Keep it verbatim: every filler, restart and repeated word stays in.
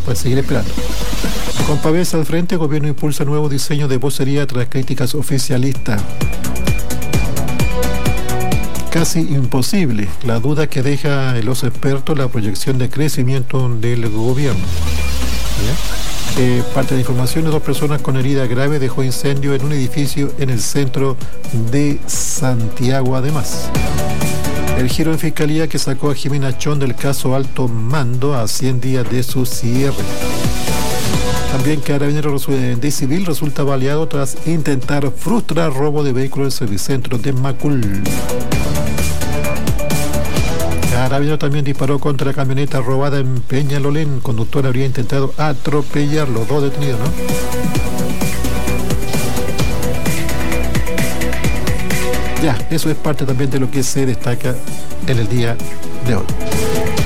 Pues seguir esperando. Con Pavés al frente, el gobierno impulsa nuevo diseño de vocería tras críticas oficialistas. Casi imposible, la duda que deja en los expertos la proyección de crecimiento del gobierno. Eh, parte de informaciones, dos personas con herida grave dejó incendio en un edificio en el centro de Santiago. Además, el giro en fiscalía que sacó a Jimena Chón del caso Alto Mando a cien días de su cierre. También Carabineros de Civil resulta baleado tras intentar frustrar robo de vehículos del servicentro de Macul. Carabinero también disparó contra la camioneta robada en Peñalolén. El conductor habría intentado atropellarlo. Dos detenidos, ¿no? Ya, eso es parte también de lo que se destaca en el día de hoy.